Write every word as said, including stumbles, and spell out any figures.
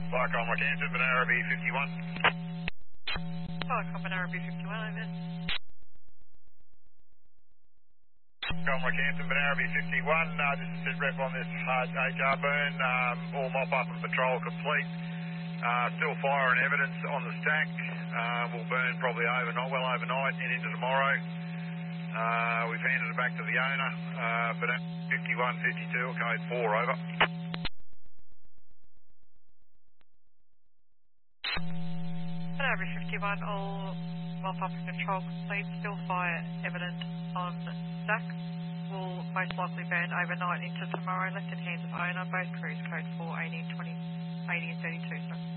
Flight Comrade Canton, Banara B fifty-one. Flight Comrade B fifty-one, over. Comrade Canton, Banara B fifty-one. Uh, just a sit rep on this hard H R burn. Um, all mop up and patrol complete. Uh, still fire and evidence on the stack. Uh, will burn probably overnight, well overnight and into tomorrow. Uh, we've handed it back to the owner. Uh, Banara fifty-one fifty-two, code four, over. Banara B fifty-one, all mop up and control complete. Still fire evident on stack. Will most likely burn overnight into tomorrow. Left in hands of owner. Both crews code four, eighty and twenty, eighty and thirty-two. Sorry.